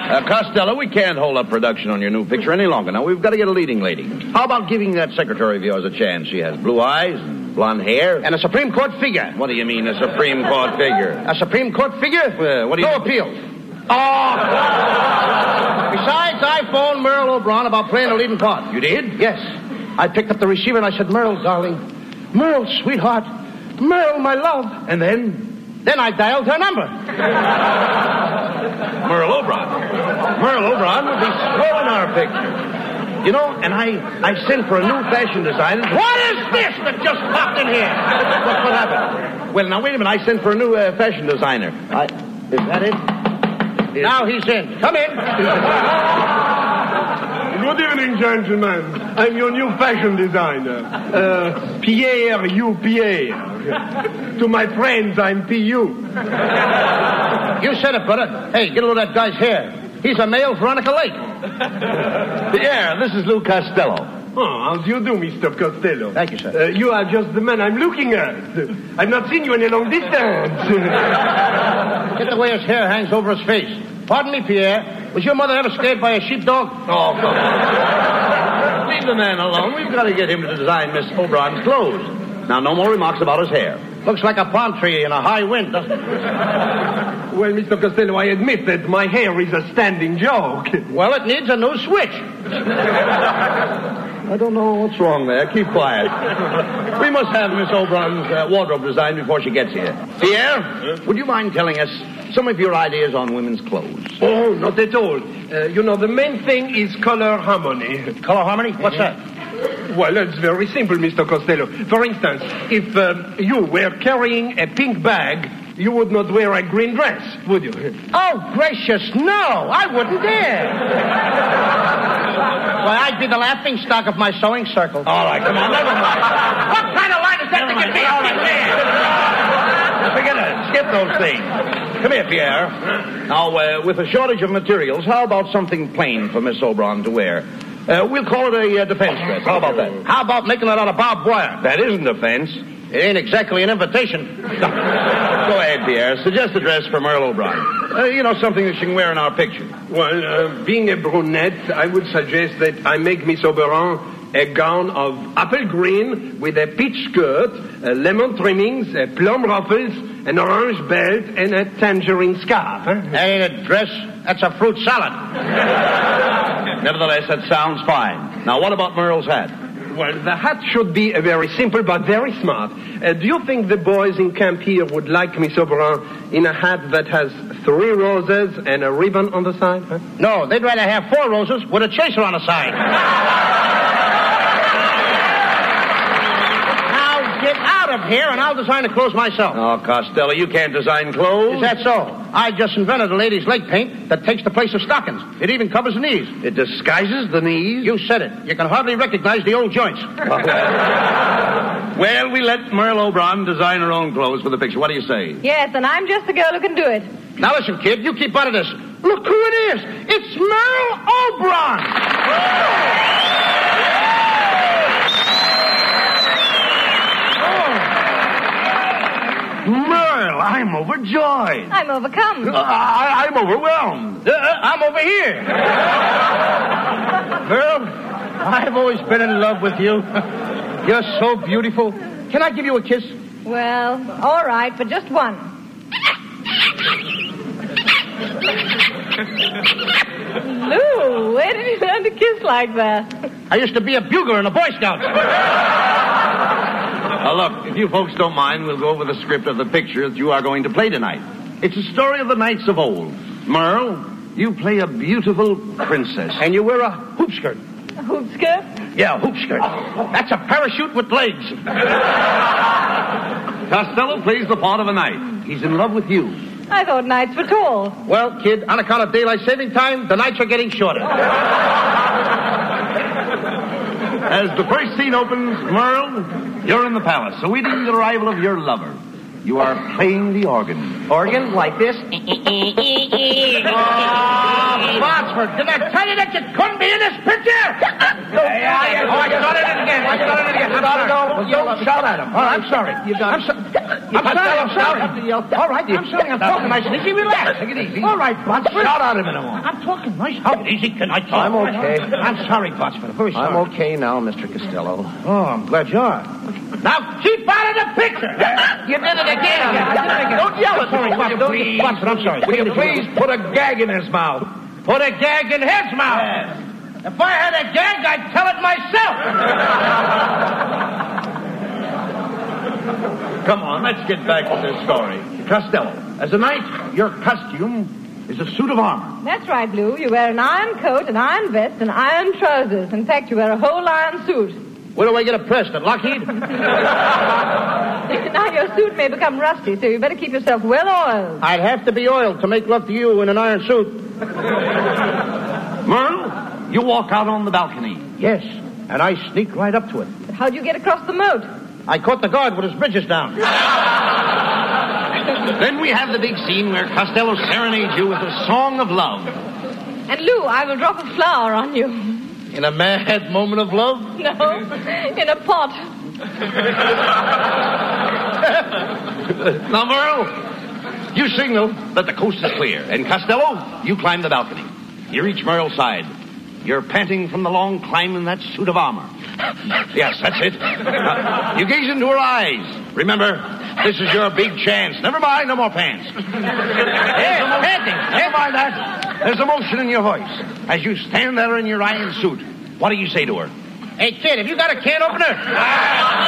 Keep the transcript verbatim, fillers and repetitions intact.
Uh, Costello, we can't hold up production on your new picture any longer. Now, we've got to get a leading lady. How about giving that secretary of yours a chance? She has blue eyes and blonde hair. And a Supreme Court figure. What do you mean, a Supreme Court figure? A Supreme Court figure? Uh, what do you No mean? appeals. Oh! Besides, I phoned Merle O'Brien about playing a leading part. You did? Yes. I picked up the receiver and I said, Merle, darling. Merle, sweetheart. Merle, my love. And then? Then I dialed her number. Merle O'Brien. Merle O'Brien would be spoiling our picture. You know, and I, I sent for a new fashion designer. What is this that just popped in here? What, what happened? Well, now, wait a minute. I sent for a new uh, fashion designer. I, is that it? Is Now he's in. Come in. Good evening, gentlemen. I'm your new fashion designer. Uh, Pierre, you Pierre. To my friends, I'm P U. You said it, brother. Hey, get a load of that guy's hair. He's a male Veronica Lake. Yeah, this is Lou Costello. Oh, how do you do, Mister Costello? Thank you, sir. Uh, you are just the man I'm looking at. I've not seen you in a long distance. Get the way his hair hangs over his face. Pardon me, Pierre. Was your mother ever scared by a sheepdog? Oh, come on. Leave the man alone. We've got to get him to design Miss O'Brien's clothes. Now, no more remarks about his hair. Looks like a palm tree in a high wind, doesn't it? Well, Mister Costello, I admit that my hair is a standing joke. Well, it needs a new switch. I don't know what's wrong there. Keep quiet. We must have Miss O'Brien's uh, wardrobe designed before she gets here. Pierre, huh? Would you mind telling us some of your ideas on women's clothes? Oh, not at all. Uh, you know, the main thing is color harmony. Color harmony? What's that? Well, it's very simple, Mister Costello. For instance, if uh, you were carrying a pink bag, you would not wear a green dress, would you? Oh, gracious, no. I wouldn't dare. Why, I'd be the laughing stock of my sewing circle. All right, come on, never mind. What kind of line is that to get me all in there? Forget it. Skip those things. Come here, Pierre. Now, uh, with a shortage of materials, how about something plain for Miss O'Brien to wear? Uh, we'll call it a uh, defense dress. How about that? How about making it out of barbed wire? That isn't defense. It ain't exactly an invitation. Go ahead, Pierre. Suggest a dress for Merle O'Brien. Uh, you know, something that she can wear in our picture. Well, uh, being a brunette, I would suggest that I make Miss O'Brien a gown of apple green with a peach skirt, uh, lemon trimmings, uh, plum ruffles, an orange belt, and a tangerine scarf. Huh? That ain't a dress. That's a fruit salad. Nevertheless, that sounds fine. Now, what about Merle's hat? Well, the hat should be uh, very simple but very smart. Uh, do you think the boys in camp here would like Miss O'Brien in a hat that has three roses and a ribbon on the side? Huh? No, they'd rather have four roses with a chaser on the side. Now get out of here and I'll design the clothes myself. Oh, Costello, you can't design clothes. Is that so? I just invented a lady's leg paint that takes the place of stockings. It even covers the knees. It disguises the knees? You said it. You can hardly recognize the old joints. Well, we let Merle O'Brien design her own clothes for the picture. What do you say? Yes, and I'm just the girl who can do it. Now listen, kid, you keep out of this. Look who it is. It's Merle O'Brien. Merle, I'm overjoyed. I'm overcome. Uh, I, I'm overwhelmed. Uh, I'm over here. Merle, I've always been in love with you. You're so beautiful. Can I give you a kiss? Well, all right, but just one. Lou, where did you learn to kiss like that? I used to be a bugler in the Boy Scouts. Now, look, if you folks don't mind, we'll go over the script of the picture that you are going to play tonight. It's a story of the knights of old. Merle, you play a beautiful princess. And you wear a hoop skirt. A hoop skirt? Yeah, a hoop skirt. That's a parachute with legs. Costello plays the part of a knight. He's in love with you. I thought knights were tall. Well, kid, on account of daylight saving time, the nights are getting shorter. As the first scene opens, Merle, you're in the palace, awaiting the arrival of your lover. You are playing the organ. Organ? Like this? Oh, Botsford, did I tell you that you couldn't be in this picture? Hey, I, oh, I started it again. I started it again. Start it over. Well, don't shout at him. All right, I'm sorry. You got I'm, so- I'm sorry, I'm sorry. All right, I'm sorry. I'm talking nice and easy. Relax. Take it easy. All right, Botsford. Shout at him in a moment. I'm talking nice. How easy can I talk? I'm okay. I'm sorry, Botsford. I'm very sorry. I'm okay now, Mister Costello. Oh, I'm glad you are. Now, keep out of the picture. You did it again. Don't yell at Sorry, me. Botsford. Don't get Botsford. I'm sorry. Will you please put a gag in his mouth? Put a gag in his mouth. If I had a gag, I'd tell it myself. Come on, let's get back to this story. Costello, as a knight, your costume is a suit of armor. That's right, Lou. You wear an iron coat, an iron vest, and iron trousers. In fact, you wear a whole iron suit. Where do I get it pressed? At Lockheed? Now, your suit may become rusty, so you better keep yourself well oiled. I'd have to be oiled to make love to you in an iron suit. Merle, you walk out on the balcony. Yes, and I sneak right up to it. How'd you get across the moat? I caught the guard with his bridges down. Then we have the big scene where Costello serenades you with a song of love. And, Lou, I will drop a flower on you. In a mad moment of love? No, in a pot. Now, Merle, you signal that the coast is clear. And Costello, you climb the balcony. You reach Merle's side. You're panting from the long climb in that suit of armor. Yes, that's it. Uh, you gaze into her eyes. Remember, this is your big chance. Never mind, no more pants. There's panting. Never mind that. There's emotion in your voice. As you stand there in your iron suit, what do you say to her? Hey, kid, have you got a can opener?